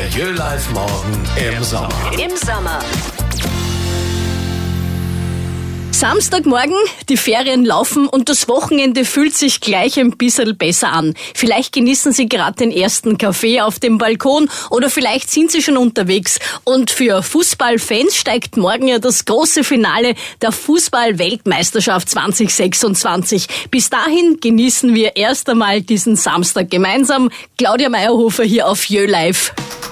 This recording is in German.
Live morgen im Sommer. Im Sommer. Samstagmorgen, die Ferien laufen und das Wochenende fühlt sich gleich ein bisschen besser an. Vielleicht genießen Sie gerade den ersten Kaffee auf dem Balkon oder vielleicht sind Sie schon unterwegs. Und für Fußballfans steigt morgen ja das große Finale der Fußball-Weltmeisterschaft 2026. Bis dahin genießen wir erst einmal diesen Samstag gemeinsam. Claudia Meyerhofer hier auf Live.